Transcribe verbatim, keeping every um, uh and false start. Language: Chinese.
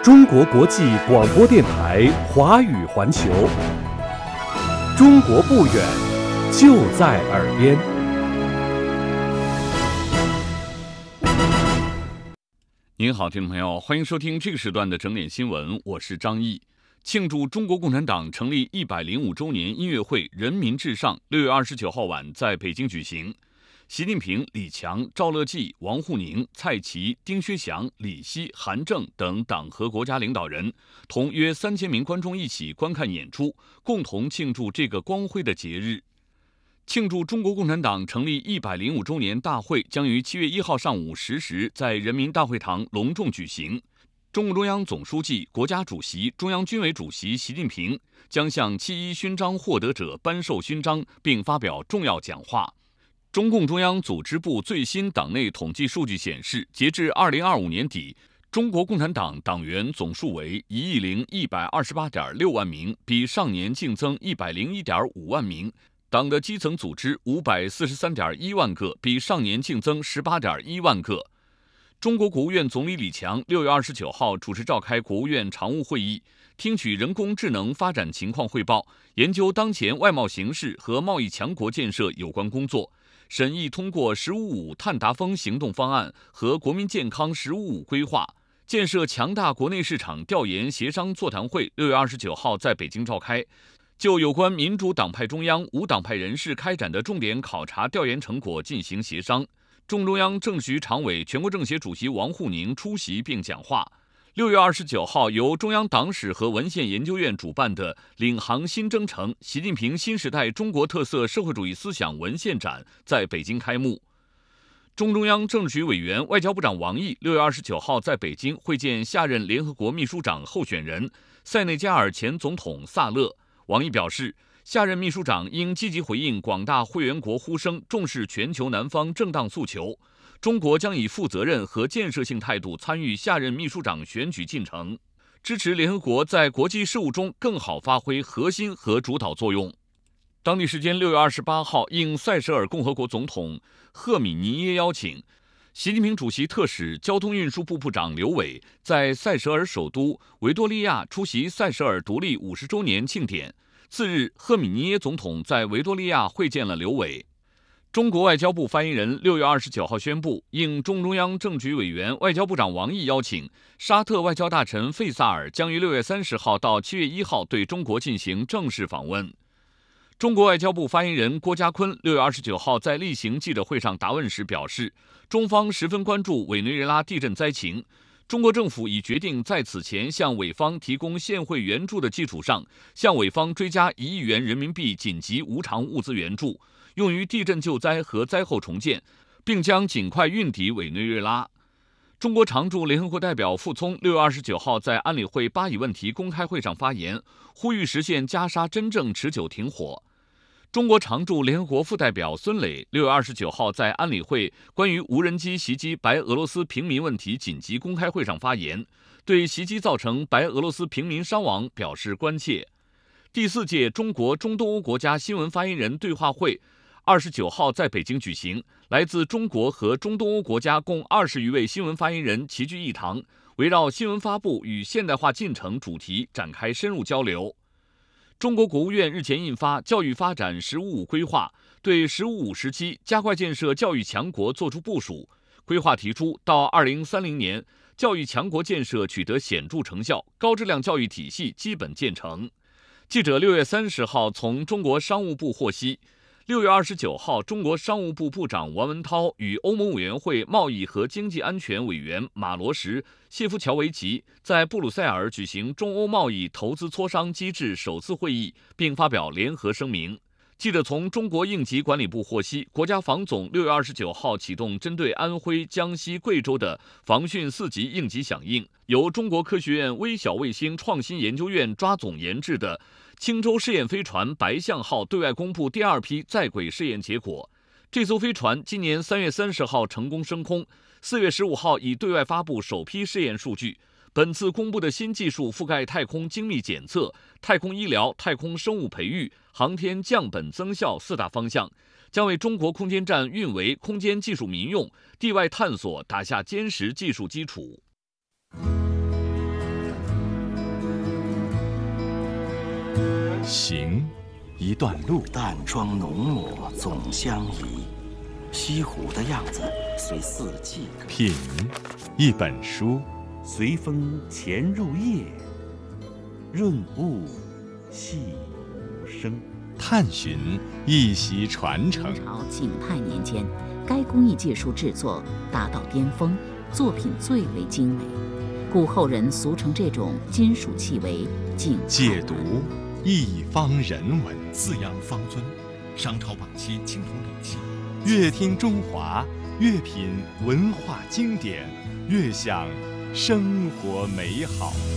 中国国际广播电台华语环球，中国不远，就在耳边。 您好，听众朋友，欢迎收听这个时段的整点新闻，我是张毅。庆祝中国共产党成立一百零五周年音乐会“人民至上”六月二十九号晚在北京举行。习近平、李强、赵乐际、王沪宁、蔡奇、丁薛祥、李希、韩正等党和国家领导人同约三千名观众一起观看演出，共同庆祝这个光辉的节日。庆祝中国共产党成立一百零五周年大会将于七月一号上午十时在人民大会堂隆重举行。中共中央总书记、国家主席、中央军委主席习近平将向七一勋章获得者颁授勋章，并发表重要讲话。中共中央组织部最新党内统计数据显示，截至二零二五年底，中国共产党党员总数为一亿零一百二十八点六万名，比上年净增一百零一点五万名。党的基层组织五百四十三点一万个，比上年净增十八点一万个。中国国务院总理李强六月二十九号主持召开国务院常务会议，听取人工智能发展情况汇报，研究当前外贸形势和贸易强国建设有关工作。审议通过“十五五”碳达峰行动方案和国民健康“十五五”规划，建设强大国内市场调研协商座谈会六月二十九号在北京召开，就有关民主党派中央、无党派人士开展的重点考察调研成果进行协商。中中央政治局常委、全国政协主席王沪宁出席并讲话。六月二十九号，由中央党史和文献研究院主办的“领航新征程：习近平新时代中国特色社会主义思想文献展”在北京开幕。中中央政治局委员、外交部长王毅六月二十九号在北京会见下任联合国秘书长候选人塞内加尔前总统萨勒。王毅表示，下任秘书长应积极回应广大会员国呼声，重视全球南方正当诉求。中国将以负责任和建设性态度参与下任秘书长选举进程，支持联合国在国际事务中更好发挥核心和主导作用。当地时间六月二十八号，应塞舌尔共和国总统赫米尼耶邀请，习近平主席特使交通运输部部长刘伟在塞舌尔首都维多利亚出席塞舌尔独立五十周年庆典。次日，赫米尼耶总统在维多利亚会见了刘伟。中国外交部发言人六月二十九号宣布，应中中央政局委员、外交部长王毅邀请，沙特外交大臣费萨尔将于六月三十号到七月一号对中国进行正式访问。中国外交部发言人郭家坤六月二十九号在例行记者会上答问时表示，中方十分关注委内瑞拉地震灾情，中国政府已决定在此前向委方提供现汇援助的基础上，向委方追加一亿元人民币紧急无偿物资援助，用于地震救灾和灾后重建，并将尽快运抵委内瑞拉。中国常驻联合国代表傅聪六月二十九号在安理会巴以问题公开会上发言，呼吁实现加沙真正持久停火。中国常驻联合国副代表孙磊六月二十九号在安理会关于无人机袭击白俄罗斯平民问题紧急公开会上发言，对袭击造成白俄罗斯平民伤亡表示关切。第四届中国中东欧国家新闻发言人对话会二十九号在北京举行，来自中国和中东欧国家共二十余位新闻发言人齐聚一堂，围绕新闻发布与现代化进程主题展开深入交流。中国国务院日前印发《教育发展“十五五”规划》，对“十五五”时期加快建设教育强国作出部署。规划提出，到二零三零年，教育强国建设取得显著成效，高质量教育体系基本建成。记者六月三十号从中国商务部获悉，六月二十九号，中国商务部部长王文涛与欧盟委员会贸易和经济安全委员马罗什·谢夫乔维奇在布鲁塞尔举行中欧贸易投资磋商机制首次会议，并发表联合声明。记者从中国应急管理部获悉，国家防总六月二十九号启动针对安徽、江西、贵州的防汛四级应急响应，由中国科学院微小卫星创新研究院抓总研制的青州试验飞船白象号对外公布第二批在轨试验结果。这艘飞船今年三月三十号成功升空，四月十五号已对外发布首批试验数据。本次公布的新技术覆盖太空精密检测、太空医疗、太空生物培育、航天降本增效四大方向，将为中国空间站运维、空间技术民用、地外探索打下坚实技术基础。 行，一段路。 淡妆浓抹总相宜，西湖的样子随四季歌。 品，一本书。 随风潜入夜，润物细无声。 探寻，一席传承。 明朝景泰年间，该工艺技术制作达到巅峰，作品最为精美，故后人俗称这种金属器为景泰解读一方人文， 四羊方尊，商朝晚期青铜礼器。 越听中华，越品文化经典，越享生活美好。